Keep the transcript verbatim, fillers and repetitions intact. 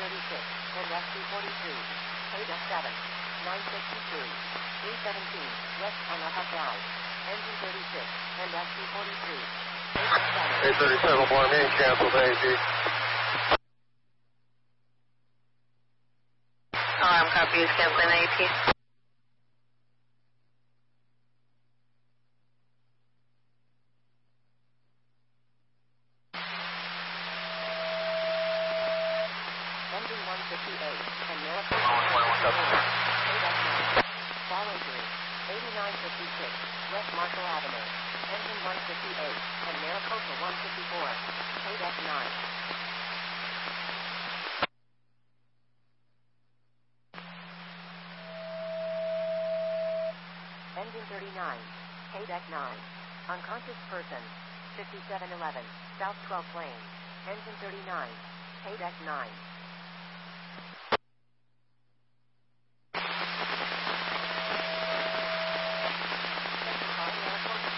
thirty-six, and S T forty-three. Paid at seven. nine sixty-three. three seventeen, west on a hot drive. Engine thirty-six, and S T forty-three. Paid at seven. eight thirty-seven, more main canceled, A G. Alarm copy is canceling A P. Engine one fifty-eight, and Maricopa paid at nine. Follow through, eighty-nine fifty-six, West Marshall Avenue. Engine one fifty-eight, and Maricopa one fifty-four, paid at nine. Engine thirty-nine, paid at nine. Unconscious person, fifty-seven eleven, South twelfth Lane. Engine thirty-nine, paid at nine.